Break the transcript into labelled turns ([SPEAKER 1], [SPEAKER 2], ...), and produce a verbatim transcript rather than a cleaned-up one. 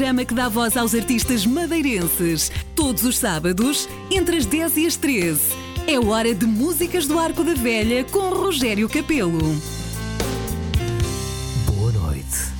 [SPEAKER 1] programa que dá voz aos artistas madeirenses. Todos os sábados, entre as dez e as treze. É hora de Músicas do Arco da Velha com Rogério Capelo.
[SPEAKER 2] Boa noite.